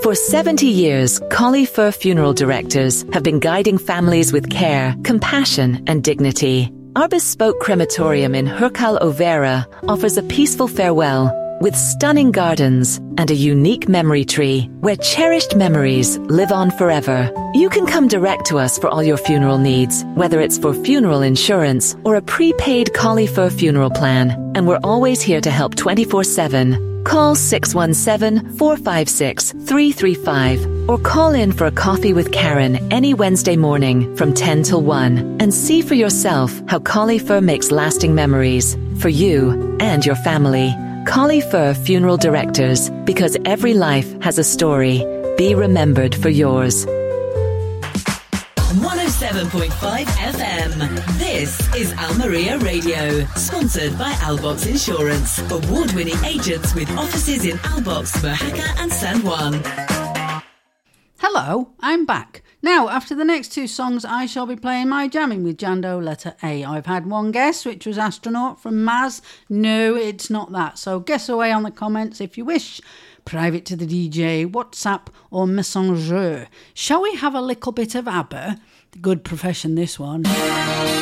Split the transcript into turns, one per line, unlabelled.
For 70 years, Collie Fur Funeral Directors have been guiding families with care, compassion and dignity. Our bespoke crematorium in Hurkal Overa offers a peaceful farewell with stunning gardens and a unique memory tree where cherished memories live on forever. You can come direct to us for all your funeral needs, whether it's for funeral insurance or a prepaid Collie Fur funeral plan, and we're always here to help 24/7. Call 617-456-335 or call in for a coffee with Karen any Wednesday morning from 10 till 1 and see for yourself how Collie Fur makes lasting memories for you and your family. Collie Fur Funeral Directors, because every life has a story. Be remembered for yours.
107.5 FM. This is Almeria Radio, sponsored by Albox Insurance, award-winning agents with offices in Albox, Mojaca and San Juan.
Hello, I'm back. Now, after the next two songs, I shall be playing my Jamming with Jando letter A. I've had one guess, which was Astronaut from Maz. No, it's not that. So guess away on the comments if you wish. Private to the DJ, WhatsApp or Messenger. Shall we have a little bit of ABBA? Good profession, this one.